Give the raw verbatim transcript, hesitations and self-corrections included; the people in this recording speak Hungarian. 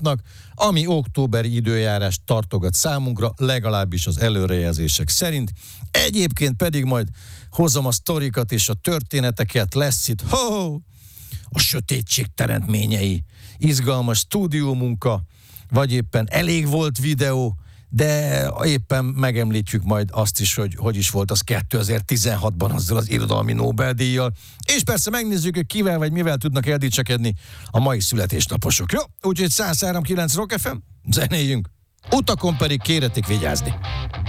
napnak, ami októberi időjárást tartogat számunkra, legalábbis az előrejelzések szerint. Egyébként pedig majd hozom a sztorikat és a történeteket, lesz itt ho, a sötétség teremtményei, izgalmas stúdiómunka, vagy éppen elég volt videó, de éppen megemlítjük majd azt is, hogy hogy is volt az kétezer-tizenhatban azzal az irodalmi Nobel-díjjal, és persze megnézzük, hogy kivel vagy mivel tudnak eldicsekedni a mai születésnaposok. Jó? Úgyhogy száz három kilenc Rock ef em, zenéljünk. Utakon pedig kéretik vigyázni.